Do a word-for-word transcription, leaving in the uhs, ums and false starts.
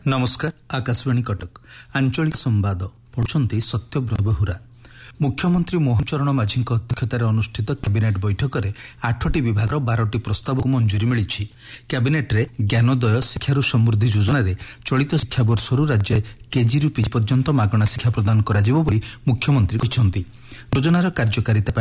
नमस्कार आकाशवाणी कटक आंचलिक संवाद पढ़ुंट सत्यव्रत बहुरा। मुख्यमंत्री मोहन चरण माझी अध्यक्षतार अनुष्ठित कैबिनेट बैठक में आठटी विभाग बारटी प्रस्ताव को मंजूरी मिली। कैबिनेट्रे ज्ञानोदय शिक्षारू समृद्धि योजना चलित शिक्षा वर्षरू राज्य केजी रु पीजी पर्यंत मागणा शिक्षा प्रदान करा मुख्यमंत्री कहते। योजनार कार्यकारिता